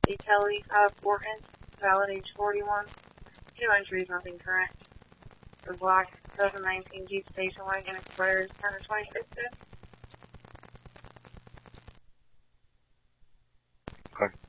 A Kelly out of Portland, valid age 41. Two entries, nothing current. The black 2019 Jeep station wagon expires 10 of 26. Okay.